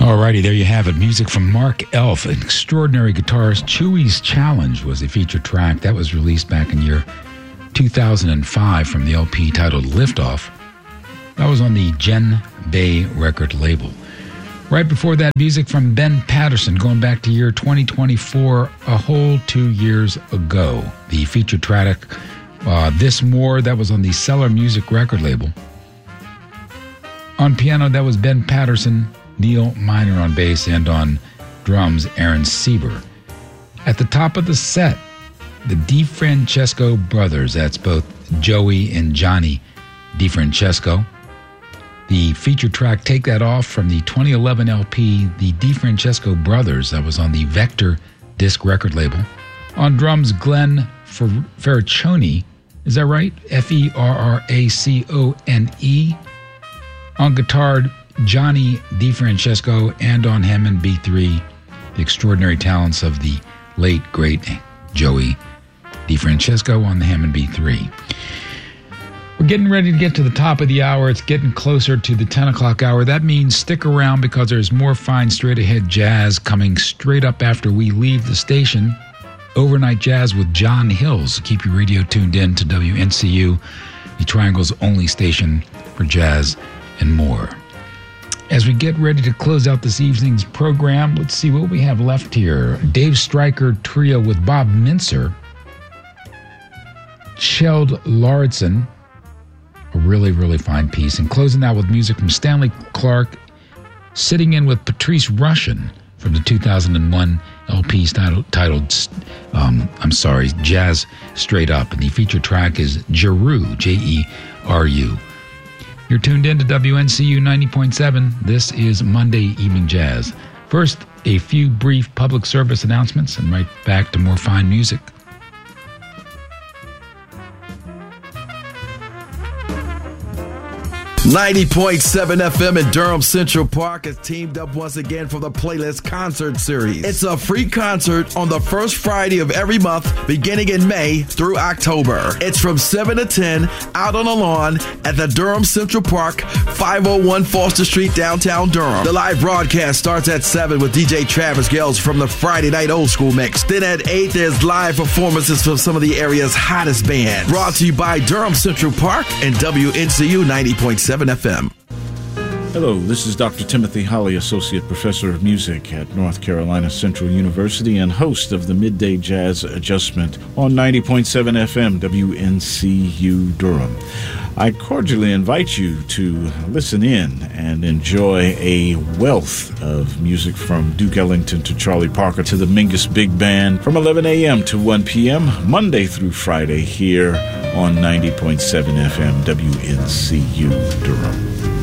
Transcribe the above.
Alrighty, there you have it. Music from Mark Elf, an extraordinary guitarist. Chewy's Challenge was a feature track that was released back in year 2005 from the LP titled Liftoff. That was on the Gen Bay record label. Right before that, music from Ben Patterson, going back to year 2024, a whole 2 years ago. The feature track, This More, that was on the Cellar Music record label. On piano, that was Ben Patterson, Neil Miner on bass, and on drums, Aaron Sieber. At the top of the set, the DiFrancesco brothers. That's both Joey and Johnny DiFrancesco. The feature track, Take That Off, from the 2011 LP, the DiFrancesco brothers. That was on the Vector disc record label. On drums, Glenn Ferraccione. Is that right? Ferracone. On guitar, Johnny DiFrancesco, and on Hammond B3, the extraordinary talents of the late, great Joey DiFrancesco on the Hammond B3. We're getting ready to get to the top of the hour. It's getting closer to the 10 o'clock hour. That means stick around because there's more fine straight-ahead jazz coming straight up after we leave the station. Overnight Jazz with John Hills. Keep your radio tuned in to WNCU, the Triangle's only station for jazz and more. As we get ready to close out this evening's program, let's see what we have left here. Dave Stryker Trio with Bob Mintzer. Sheld Lauritsen, a really, really fine piece. And closing out with music from Stanley Clarke, sitting in with Patrice Rushen from the 2001 LP titled Jazz Straight Up. And the feature track is Jeru, Jeru. You're tuned in to WNCU 90.7. This is Monday Evening Jazz. First, a few brief public service announcements, and right back to more fine music. 90.7 FM in Durham Central Park has teamed up once again for the Playlist Concert Series. It's a free concert on the first Friday of every month, beginning in May through October. It's from 7 to 10 out on the lawn at the Durham Central Park, 501 Foster Street, downtown Durham. The live broadcast starts at 7 with DJ Travis Gales from the Friday Night Old School Mix. Then at 8, there's live performances from some of the area's hottest bands. Brought to you by Durham Central Park and WNCU 90.7 FM. Hello, this is Dr. Timothy Holly, Associate Professor of Music at North Carolina Central University and host of the Midday Jazz Adjustment on 90.7 FM WNCU Durham. I cordially invite you to listen in and enjoy a wealth of music from Duke Ellington to Charlie Parker to the Mingus Big Band from 11 a.m. to 1 p.m. Monday through Friday here on 90.7 FM WNCU Durham.